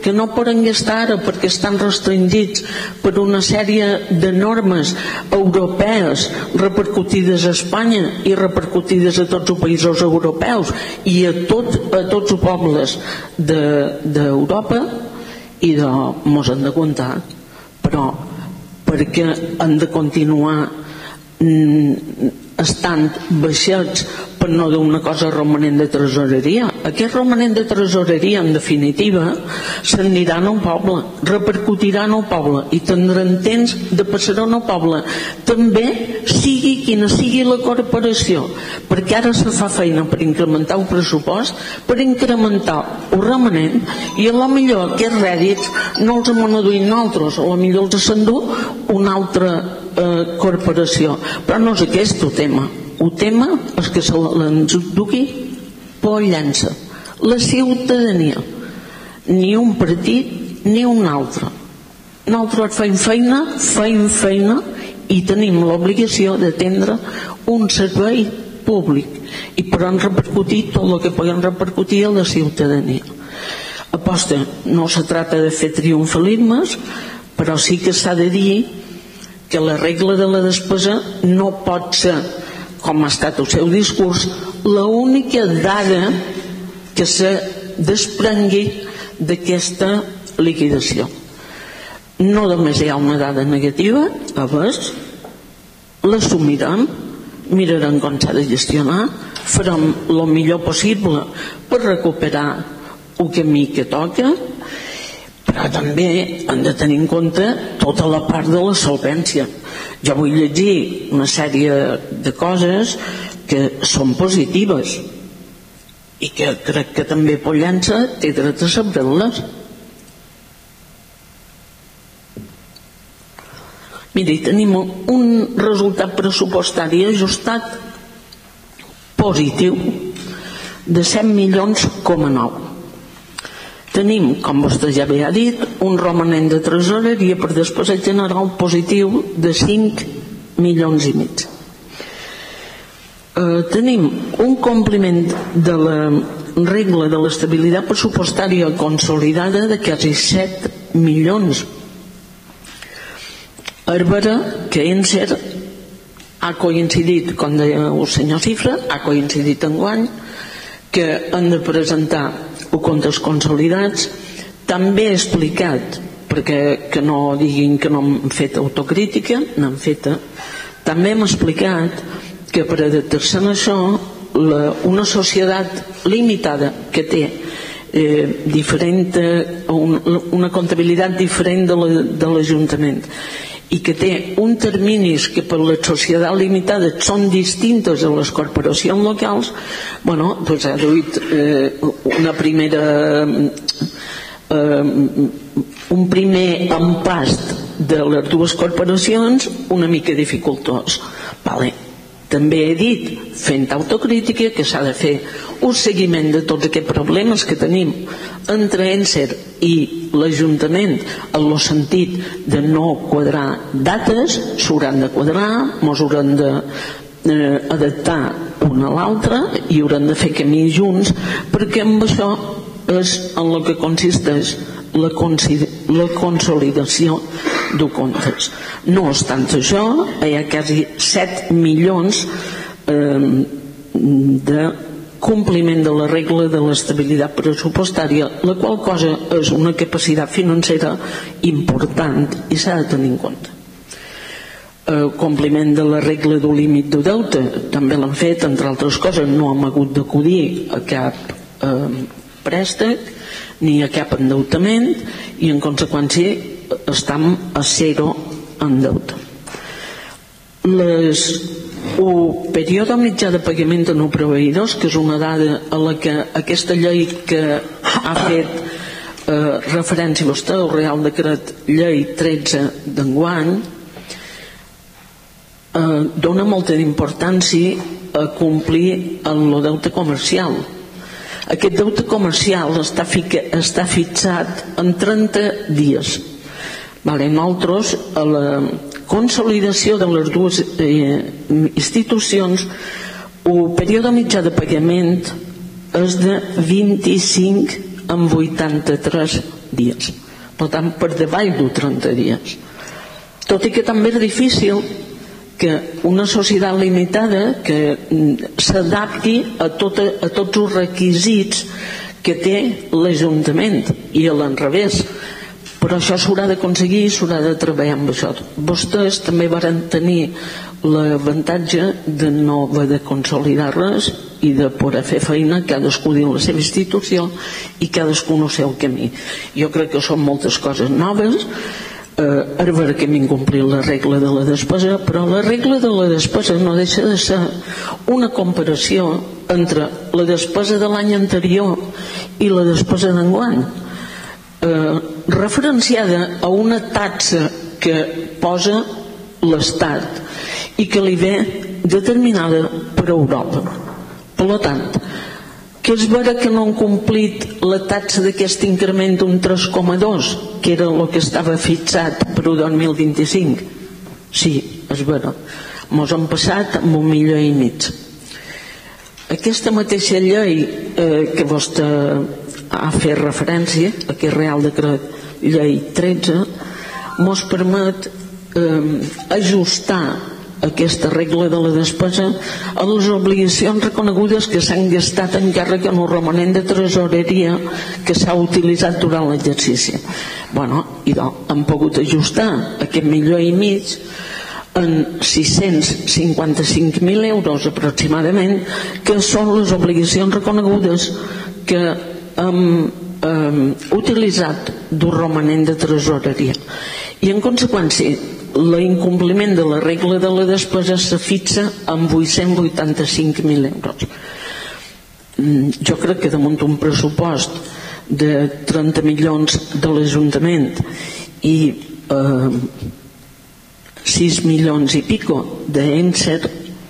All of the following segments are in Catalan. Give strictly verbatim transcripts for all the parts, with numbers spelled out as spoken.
que no poden gastar ara perquè estan restringits per una sèrie de normes europees repercutides a Espanya i repercutides a tots els països europeus i a, tot, a tots els pobles d'Europa, i de, mos han de comptar, però perquè han de continuar estant baixats per no dir una cosa romanent de tresoreria. Aquest romanent de tresoreria, en definitiva, s'anirà al poble, repercutirà en el poble i tindran temps de passar al poble, també sigui quina sigui la corporació, perquè ara se fa feina per incrementar el pressupost, per incrementar el romanent, i a lo millor aquests rèdits no els hem enduit nosaltres, a lo millor els s'endú una altra eh, corporació, però no és aquest el tema. El tema és que se l'endugui pollença la ciutadania, ni un partit ni un altre. Nosaltres fem feina, fem feina i tenim l'obligació d'atendre un servei públic i podem repercutir tot el que podem repercutir a la ciutadania. Aposta, no se trata de fer triomfalismes, però sí que s'ha de dir que la regla de la despesa no pot ser, com ha estat el seu discurs, l'única dada que se desprengui d'aquesta liquidació. No només hi ha una dada negativa, a més, l'assumirem, mirarem com s'ha de gestionar, farem el millor possible per recuperar el camí que toca, però també hem de tenir en compte tota la part de la solvència. Jo vull llegir una sèrie de coses que són positives i que crec que també Pollença té dret a saber-les. Miri, tenim un resultat pressupostari ajustat positiu de set milions coma nou. Tenim, com vostè ja havia dit, un romanent de tresoreria per despesa general positiu de cinc milions i mig. Eh, tenim un compliment de la regla de l'estabilitat pressupostària consolidada de quasi set milions. És vera que Encer ha coincidit, com deia el senyor Cifra, ha coincidit enguany que han de presentar els comptes consolidats. També he explicat, perquè que no diguin que no hem fet autocrítica, n'hem feta, també hem explicat que per adaptar-se a això la, una societat limitada que té eh, diferent, un, una comptabilitat diferent de l'Ajuntament i que té un terminis que per les societats limitades són distintes a les corporacions locals, bueno, doncs ha duit eh, una primera eh, un primer empast de les dues corporacions una mica dificultós. Vale. També he dit, fent autocrítica, que s'ha de fer un seguiment de tots aquests problemes que tenim entre Encer i l'Ajuntament en el sentit de no quadrar dates, s'hauran de quadrar, ens hauran d'adaptar una a l'altra i haurem de fer camí junts, perquè amb això és en el que consisteix la, la consolidació de comptes. No obstant això, hi ha quasi set milions eh, de compliment de la regla de l'estabilitat pressupostària, la qual cosa és una capacitat financera important i s'ha de tenir en compte. Eh, compliment de la regla del límit de deute també l'han fet, entre altres coses no hem hagut d'acudir a cap eh, préstec ni a cap endeutament i en conseqüència estem a zero en deute. Les, el període mitjà de pagament a no proveïdors, que és una dada a la que aquesta llei que ha fet eh, referència vostè, el Real Decret Llei tretze d'enguany, eh, dona molta importància a complir en el deute comercial. Aquest deute comercial està, fica, està fixat en trenta dies. Vale, nosaltres, a la consolidació de les dues eh, institucions, el període mitjà de pagament és de vint-i-cinc en vuitanta-tres dies, per tant per davall de trenta dies, tot i que també és difícil que una societat limitada que s'adapti a, tot, a tots els requisits que té l'Ajuntament i a l'enrevés, però això s'haurà d'aconseguir i s'haurà de treballar amb això. Vostès també varen tenir l'avantatge de no haver de consolidar res i de poder fer feina cadascú dins la seva institució i cadascú no sé el camí. Jo crec que són moltes coses noves. Eh, és vera que hem incomplit la regla de la despesa, però la regla de la despesa no deixa de ser una comparació entre la despesa de l'any anterior i la despesa d'enguany, eh, referenciada a una taxa que posa l'Estat i que li ve determinada per Europa. Per tant, que és vera que no han complit la taxa d'aquest increment d'un tres coma dos, que era el que estava fixat per el dos mil vint-i-cinc. Sí, és vera. Mos han passat amb un milió i mig. Aquesta mateixa llei eh, que vostè ha fet referència, aquest Real Decret Llei tretze, mos permet eh, ajustar aquesta regla de la despesa a les obligacions reconegudes que s'han gastat encara que en el romanent de tresoreria que s'ha utilitzat durant l'exercici. Bueno, i doncs han pogut ajustar aquest milió i mig en sis-cents cinquanta-cinc mil euros aproximadament, que són les obligacions reconegudes que hem, hem utilitzat d'un romanent de tresoreria. I en conseqüència l'incompliment de la regla de la despesa se fixa en vuit-cents vuitanta-cinc mil euros. Jo crec que damunt un pressupost de trenta milions de l'Ajuntament i eh, sis milions i pico d'Encer,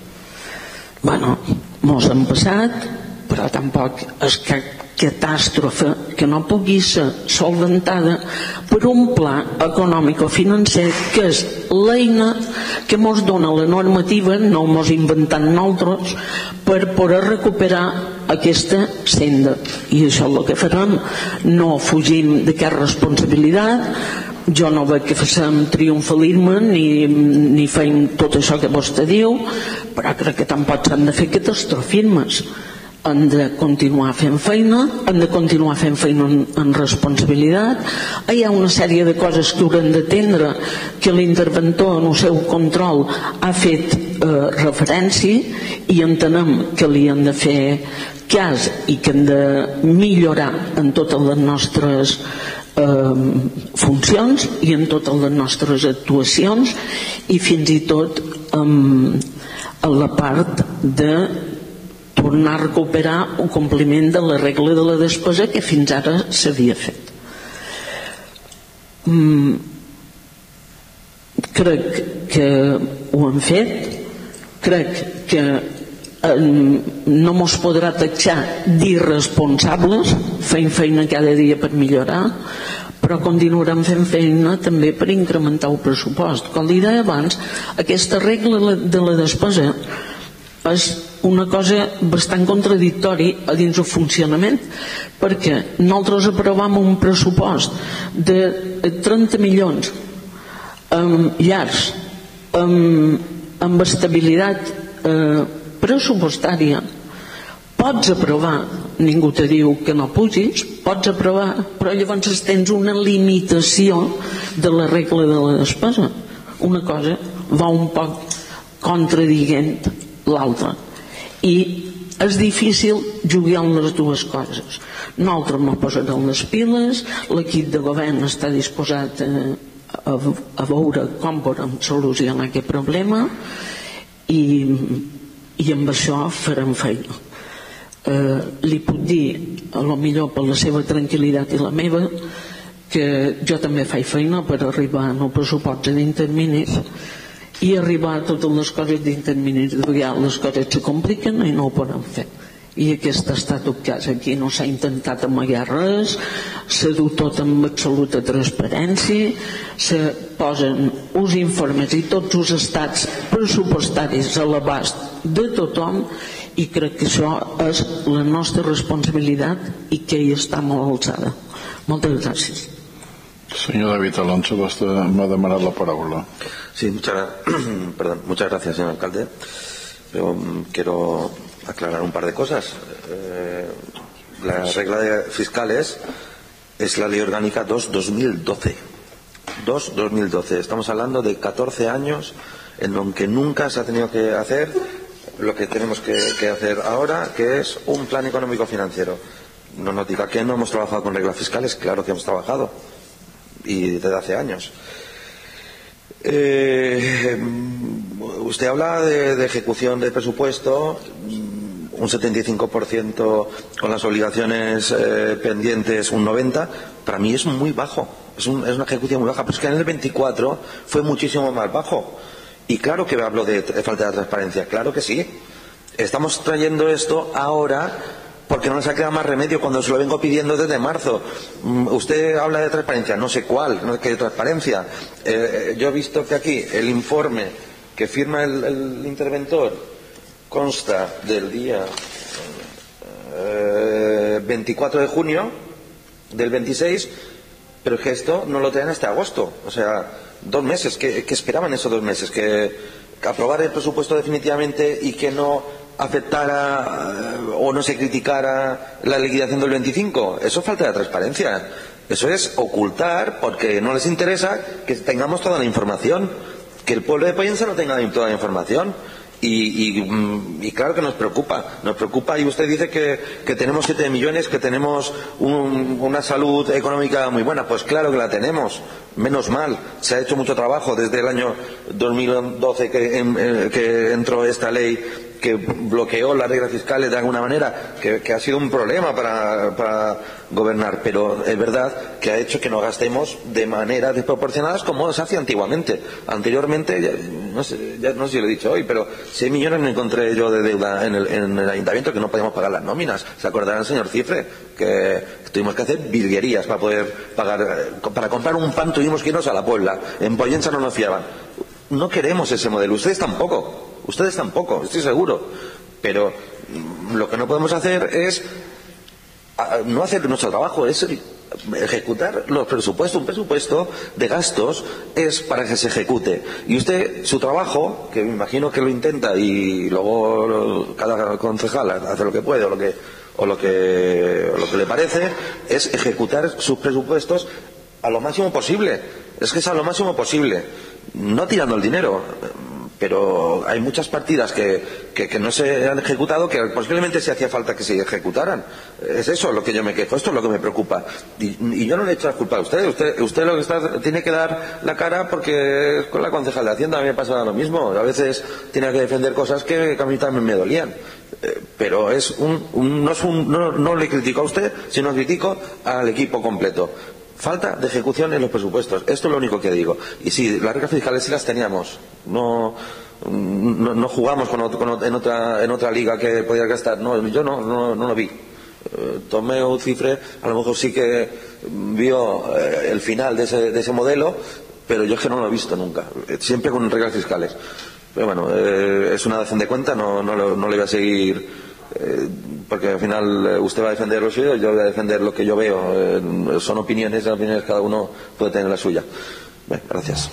bueno, mos han passat, però tampoc és cap catàstrofe que no pugui ser solventada per un pla econòmico-financer que és l'eina que mos dona la normativa, no mos inventant nosaltres, per poder recuperar aquesta senda. I això és el que farem. No fugim d'aquesta responsabilitat. Jo no veig que fem triomfalisme ni, ni fem tot això que vostè diu, però crec que tampoc s'han de fer catastrofismes. Han de continuar fent feina, han de continuar fent feina en, en responsabilitat. Hi ha una sèrie de coses que haurem d'atendre, que l'interventor en el seu control ha fet eh, referència i entenem que li han de fer cas i que hem de millorar en totes les nostres eh, funcions i en totes les nostres actuacions i fins i tot en, en la part de tornar a recuperar un compliment de la regla de la despesa que fins ara s'havia fet. Mm, crec que ho hem fet, crec que eh, no mos podrà tatxar d'irresponsables, fent feina cada dia per millorar, però continuarem fent feina també per incrementar el pressupost. Com li deia abans, aquesta regla de la despesa és una cosa bastant contradictòria a dins el funcionament, perquè nosaltres aprovam un pressupost de trenta milions amb llars, amb, amb estabilitat eh, pressupostària. Pots aprovar, ningú te diu que no pugis, pots aprovar, però llavors tens una limitació de la regla de la despesa. Una cosa va un poc contradient l'altra i és difícil jugar amb les dues coses. Nosaltres no posarem les piles, l'equip de govern està disposat a, a, a veure com podem solucionar aquest problema i, i amb això farem feina. Eh, li puc dir, a lo millor per la seva tranquil·litat i la meva, que jo també faig feina per arribar al pressupost d'interminis i arribar a totes les coses d'interminis. De vegades les coses se compliquen i no ho podem fer. I aquest ha estat el cas. Aquí no s'ha intentat amagar res, s'ha dut tot amb absoluta transparència, se posen uns informes i tots els estats pressupostaris a l'abast de tothom i crec que això és la nostra responsabilitat i que hi està molt alçada. Moltes gràcies. Señor David Alonso, me ha demandado la palabra. Sí, muchas, perdón, muchas gracias, señor alcalde. Pero um, quiero aclarar un par de cosas. Eh, la regla de fiscales es la Ley Orgánica dos barra dos mil doce. dos barra dos mil doce. Estamos hablando de catorce años en los que nunca se ha tenido que hacer lo que tenemos que, que hacer ahora, que es un plan económico financiero. No nos diga que no hemos trabajado con reglas fiscales, claro que hemos trabajado, y desde hace años. Eh, usted habla de, de ejecución de presupuesto, un setenta y cinco por ciento con las obligaciones eh, pendientes, un noventa por ciento. Para mí es muy bajo, es, un, es una ejecución muy baja, pero es que en el veinticuatro fue muchísimo más bajo. Y claro que hablo de, de falta de transparencia, claro que sí. Estamos trayendo esto ahora porque no nos ha quedado más remedio cuando se lo vengo pidiendo desde marzo. Usted habla de transparencia, no sé cuál, no sé qué transparencia. Eh, yo he visto que aquí el informe que firma el, el interventor consta del día eh, veinticuatro de junio del veintiséis, pero es que esto no lo traen hasta agosto. O sea, dos meses. ¿Qué, qué esperaban esos dos meses? ¿Que, que aprobar el presupuesto definitivamente y que no afectara uh, o no se criticara la liquidación del veinticinco? Eso es falta de transparencia. Eso es ocultar porque no les interesa que tengamos toda la información, que el pueblo de Pollensa no tenga toda la información. Y, y, y claro que nos preocupa, nos preocupa. Y usted dice que, que tenemos siete millones, que tenemos un, una salud económica muy buena. Pues claro que la tenemos, menos mal. Se ha hecho mucho trabajo desde el año dos mil doce que, en, en, que entró esta ley que bloqueó las reglas fiscales de alguna manera, que, que ha sido un problema para, para gobernar, pero es verdad que ha hecho que no gastemos de manera desproporcionadas como se hacía antiguamente. Anteriormente, ya, no sé, ya no sé si lo he dicho hoy, pero seis millones me encontré yo de deuda en el, en el ayuntamiento que no podíamos pagar las nóminas. ¿Se acordarán el señor Cifre? Que, que tuvimos que hacer virguerías para poder pagar. Para comprar un pan tuvimos que irnos a la Puebla. En Pollensa no nos fiaban. No queremos ese modelo. Ustedes tampoco. Ustedes tampoco, estoy seguro. Pero lo que no podemos hacer es no hacer nuestro trabajo, es ejecutar los presupuestos. Un presupuesto de gastos es para que se ejecute. Y usted, su trabajo, que me imagino que lo intenta y luego cada concejal hace lo que puede o lo que, o lo que, o lo que le parece, es ejecutar sus presupuestos a lo máximo posible. Es que es a lo máximo posible. No tirando el dinero. Pero hay muchas partidas que, que, que no se han ejecutado, que posiblemente se hacía falta que se ejecutaran. Es eso lo que yo me quejo, esto es lo que me preocupa. Y, y yo no le he hecho la culpa a usted. Usted, usted lo que está, tiene que dar la cara porque con la concejal de Hacienda a mí me pasa lo mismo. A veces tiene que defender cosas que, que a mí también me dolían. Eh, pero es un, un, no, es un no, no le critico a usted, sino critico al equipo completo. Falta de ejecución en los presupuestos. Esto es lo único que digo. Y sí, las reglas fiscales sí las teníamos. No, no, no jugamos con otro, con, en, otra, en otra liga que podía gastar. No, yo no, no, no lo vi. Eh, tomé un cifre, a lo mejor sí que vio eh, el final de ese, de ese modelo, pero yo es que no lo he visto nunca. Siempre con reglas fiscales. Pero bueno, eh, es una dación de cuenta, no, no, no le voy a seguir. Eh, porque al final usted va a defender lo suyo, yo voy a defender lo que yo veo. Eh, son opiniones, son opiniones, cada uno puede tener la suya. Bien, gracias.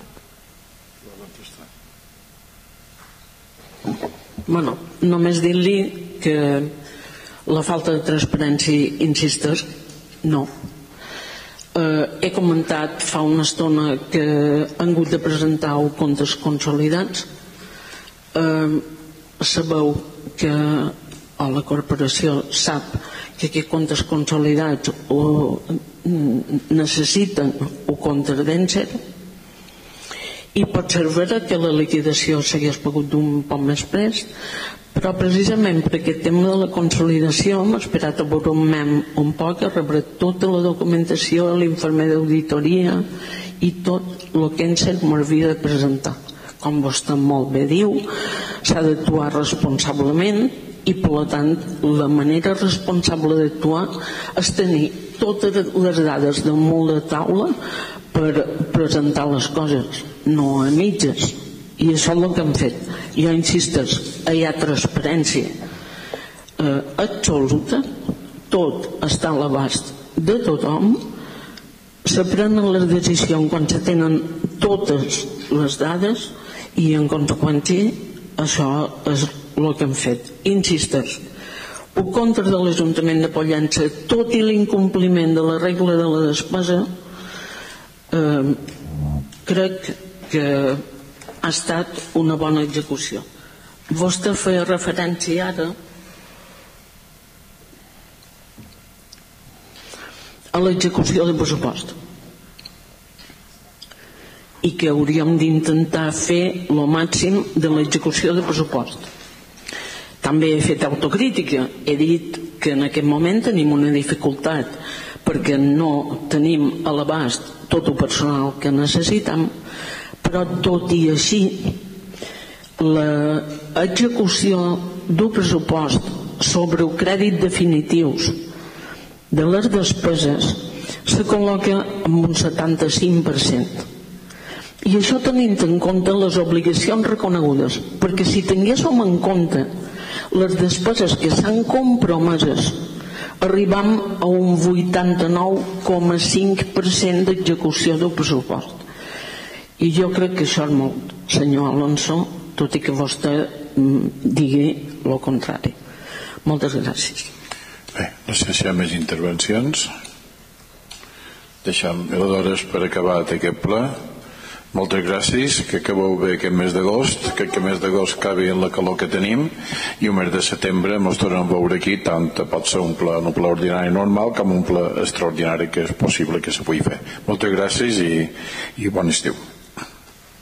Bueno, només dir-li que la falta de transparència, insistes, no. Eh, he comentat fa una estona que han hagut de presentar comptes consolidats. Eh, sabeu que o la corporació sap que aquests comptes consolidats o necessiten un compte d'Encer i pot ser vera que la liquidació s'hagués pogut d'un poc més prest, però precisament per aquest tema de la consolidació hem esperat a veure un poc a rebre tota la documentació, l'informe d'auditoria i tot el que Encer m'havia de presentar. Com vostè molt bé diu, s'ha d'actuar responsablement i per tant la manera responsable d'actuar és tenir totes les dades damunt la taula per presentar les coses, no a mitges, i això és el que hem fet. Jo insistes, hi ha transparència eh, absoluta, tot està a l'abast de tothom, se prenen les decisions quan se tenen totes les dades i en conseqüència això és el que hem fet. Insisteix, el compte de l'Ajuntament de Pollença, tot i l'incompliment de la regla de la despesa, eh, crec que ha estat una bona execució. Vostè feia referència ara a l'execució del pressupost i que hauríem d'intentar fer el màxim de l'execució del pressupost. També he fet autocrítica, he dit que en aquest moment tenim una dificultat perquè no tenim a l'abast tot el personal que necessitem, però tot i així l'execució del pressupost sobre el crèdit definitius de les despeses se col·loca en un setanta-cinc per cent. I això tenint en compte les obligacions reconegudes, perquè si tinguéssim en compte les despeses que s'han compromeses, arribam a un vuitanta-nou coma cinc per cent d'execució del pressupost. I jo crec que això és molt, senyor Alonso, tot i que vostè digui el contrari. Moltes gràcies. Bé, no sé si hi ha més intervencions. Deixem aleshores per acabar aquest ple. Moltes gràcies, que acabeu bé aquest mes d'agost, que aquest mes d'agost acabi en la calor que tenim i el mes de setembre ens tornem a veure aquí, tant pot ser un ple, un ple ordinari normal com un ple extraordinari que és possible que se pugui fer. Moltes gràcies i, i bon estiu.